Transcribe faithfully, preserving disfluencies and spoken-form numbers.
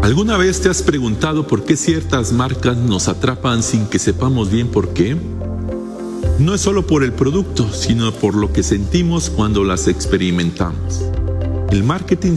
¿Alguna vez te has preguntado por qué ciertas marcas nos atrapan sin que sepamos bien por qué? No es solo por el producto, sino por lo que sentimos cuando las experimentamos. El marketing